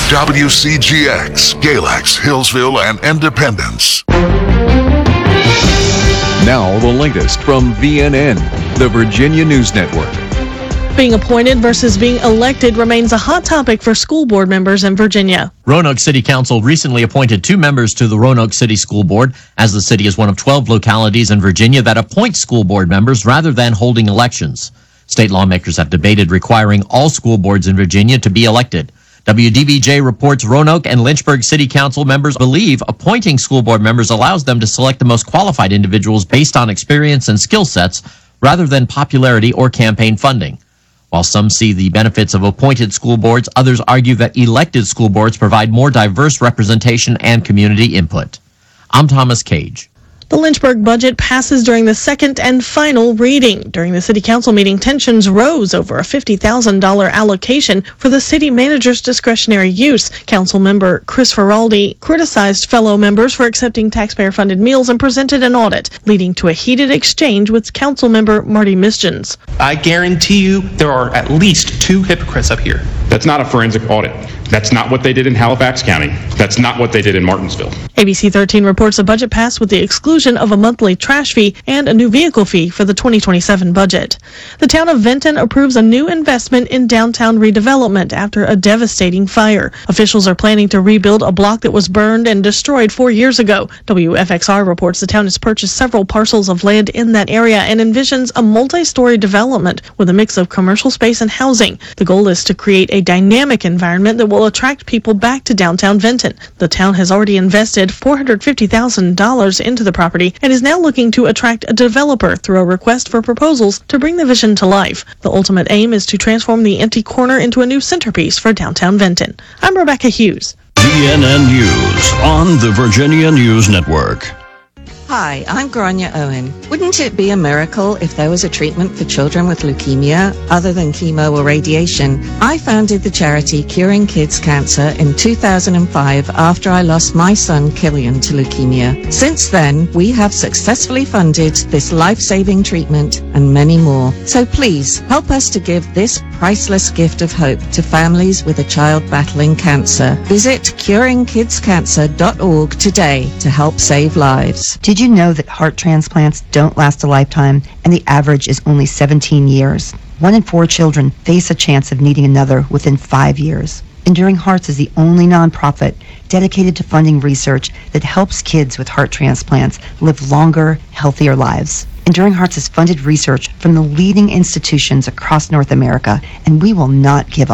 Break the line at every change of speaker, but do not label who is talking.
WCGX, Galax, Hillsville, and Independence.
Now the latest from VNN, the Virginia News Network.
Being appointed versus being elected remains a hot topic for school board members in Virginia.
Roanoke City Council recently appointed 2 members to the Roanoke City School Board, as the city is one of 12 localities in Virginia that appoint school board members rather than holding elections. State lawmakers have debated requiring all school boards in Virginia to be elected. WDBJ reports Roanoke and Lynchburg City Council members believe appointing school board members allows them to select the most qualified individuals based on experience and skill sets rather than popularity or campaign funding. While some see the benefits of appointed school boards, others argue that elected school boards provide more diverse representation and community input. I'm Thomas Cage.
The Lynchburg budget passes during the second and final reading. During the city council meeting, tensions rose over a $50,000 allocation for the city manager's discretionary use. Council member Chris Feraldi criticized fellow members for accepting taxpayer-funded meals and presented an audit, leading to a heated exchange with council member Marty Misjuns.
I guarantee you there are at least 2 hypocrites up here.
That's not a forensic audit. That's not what they did in Halifax County. That's not what they did in Martinsville.
ABC 13 reports the budget passed with the exclusion of a monthly trash fee and a new vehicle fee for the 2027 budget. The town of Vinton approves a new investment in downtown redevelopment after a devastating fire. Officials are planning to rebuild a block that was burned and destroyed 4 years ago. WFXR reports the town has purchased several parcels of land in that area and envisions a multi-story development with a mix of commercial space and housing. The goal is to create a dynamic environment that will attract people back to downtown Vinton. The town has already invested $450,000 into the property and is now looking to attract a developer through a request for proposals to bring the vision to life. The ultimate aim is to transform the empty corner into a new centerpiece for downtown Vinton. I'm Rebecca Hughes.
VNN News on the Virginia News Network.
Hi, I'm Grania Owen. Wouldn't it be a miracle if there was a treatment for children with leukemia other than chemo or radiation? I founded the charity Curing Kids Cancer in 2005 after I lost my son Killian to leukemia. Since then, we have successfully funded this life-saving treatment and many more. So please, help us to give this priceless gift of hope to families with a child battling cancer. Visit curingkidscancer.org today to help save lives.
Did you know that heart transplants don't last a lifetime and the average is only 17 years? 1 in 4 children face a chance of needing another within 5 years. Enduring Hearts is the only nonprofit dedicated to funding research that helps kids with heart transplants live longer, healthier lives. Enduring Hearts has funded research from the leading institutions across North America, and we will not give up.